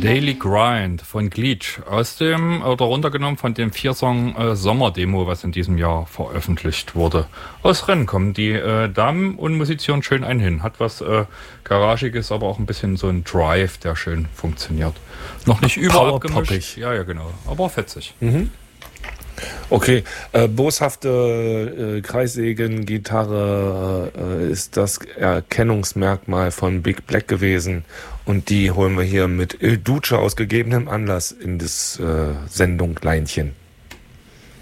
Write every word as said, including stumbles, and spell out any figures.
Daily Grind von Gleech aus dem, oder runtergenommen von dem Vier-Song äh, Sommer-Demo, was in diesem Jahr veröffentlicht wurde. Aus Rennen kommen die äh, Damen und musizieren schön einen hin. Hat was äh, Garagiges, aber auch ein bisschen so ein Drive, der schön funktioniert. Noch nicht überall abgemischt. Ja, ja, genau. Aber fetzig. Mhm. Okay, äh, boshafte äh, Kreissägen-Gitarre äh, ist das Erkennungsmerkmal von Big Black gewesen und die holen wir hier mit Il Duce aus gegebenem Anlass in das äh, Sendung Leinchen.